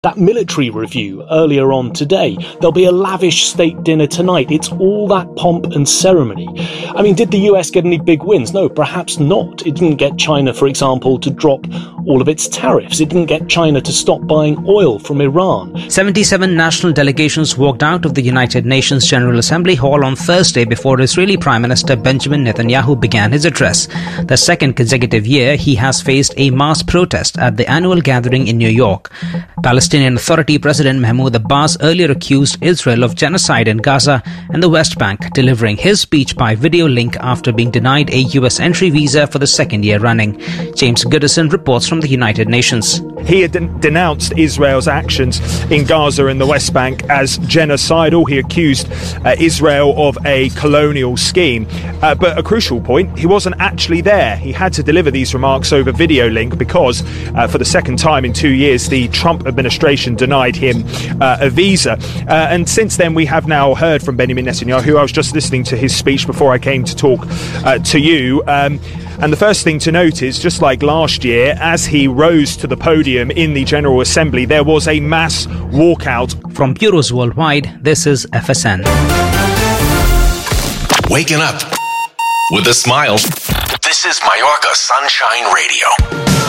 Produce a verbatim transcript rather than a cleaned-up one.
that military review earlier on today. There'll be a lavish state dinner tonight. It's all that pomp and ceremony. I mean, did the U S get any big wins? No, perhaps not. It didn't get China, for example, to drop all of its tariffs. It didn't get China to stop buying oil from Iran. seventy-seven national delegations walked out of the United Nations General Assembly Hall on Thursday before Israeli Prime Minister Benjamin Netanyahu began his address. The second consecutive year, he has faced a mass protest at the annual gathering in New York. Palestinian Authority President Mahmoud Abbas earlier accused Israel of genocide in Gaza and the West Bank, delivering his speech by video link after being denied a U S entry visa for the second year running. James Goodison reports from the United Nations. He had den- denounced Israel's actions in Gaza and the West Bank as genocidal. He accused uh, Israel of a colonial scheme. Uh, but a crucial point, he wasn't actually there. He had to deliver these remarks over video link because uh, for the second time in two years, the Trump administration denied him uh, a visa. Uh, and since then, we have now heard from Benjamin Netanyahu. I was just listening to his speech before I came to talk uh, to you. Um, and the first thing to note is, just like last year, as he rose to the podium in the General Assembly, there was a mass walkout. From bureaus worldwide, this is F S N. Waking up with a smile. This is Mallorca Sunshine Radio.